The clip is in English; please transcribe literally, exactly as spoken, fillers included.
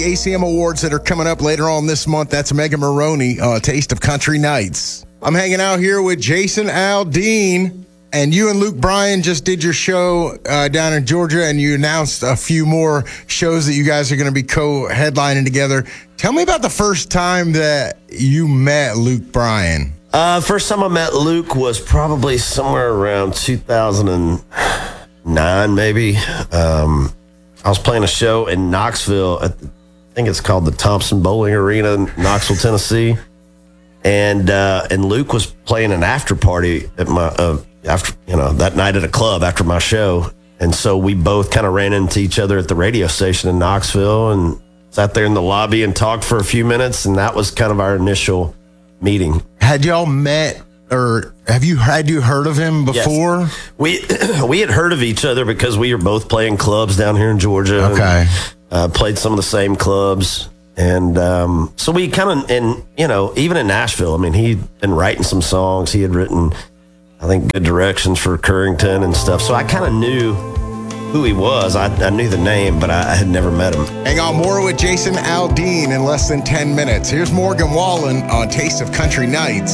A C M Awards that are coming up later on this month. That's Megan Maroney, uh, Taste of Country Nights. I'm hanging out here with Jason Aldean, and you and Luke Bryan just did your show uh, down in Georgia, and you announced a few more shows that you guys are going to be co-headlining together. Tell me about the first time that you met Luke Bryan. Uh, first time I met Luke was probably somewhere around two thousand nine, maybe. Um, I was playing a show in Knoxville at the, I think it's called the Thompson Bowling Arena in Knoxville, Tennessee. And uh, and Luke was playing an after party at my uh, after you know that night at a club after my show, and so we both kind of ran into each other at the radio station in Knoxville and sat there in the lobby and talked for a few minutes, and that was kind of our initial meeting. Had y'all met, or have you had you heard of him before? Yes. We we had heard of each other because we were both playing clubs down here in Georgia. Okay, and, uh, played some of the same clubs. And um, so we kind of, and you know, even in Nashville, I mean, he'd been writing some songs. He had written, I think, Good Directions for Currington and stuff. So I kind of knew who he was. I, I knew the name, but I, I had never met him. Hang on, more with Jason Aldean in less than ten minutes. Here's Morgan Wallen on Taste of Country Nights.